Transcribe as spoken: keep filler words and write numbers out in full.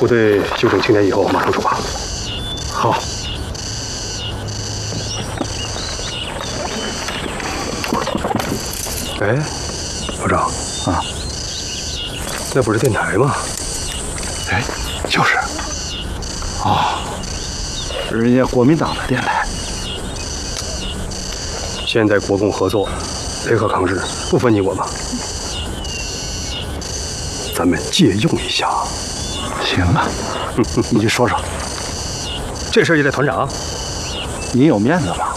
部队休整青年以后，马上出发。好。哎，老张啊，那不是电台吗？ 哎，就是。哦，是人家国民党的电台。 现在国共合作，联合抗日，不分你我嘛。咱们借用一下。 行啊，你就说说。 这事儿也得团长。 你有面子吗？